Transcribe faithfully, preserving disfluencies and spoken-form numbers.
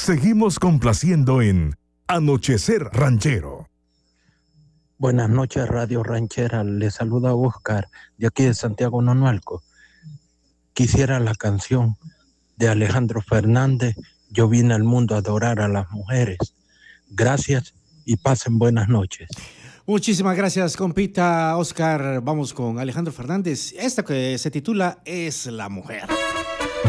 Seguimos complaciendo en Anochecer Ranchero. Buenas noches, Radio Ranchera. Le saluda Oscar, de aquí de Santiago Nonualco. Quisiera la canción de Alejandro Fernández, Yo vine al mundo a adorar a las mujeres. Gracias y pasen buenas noches. Muchísimas gracias, compita Oscar. Vamos con Alejandro Fernández. Esta que se titula Es la mujer.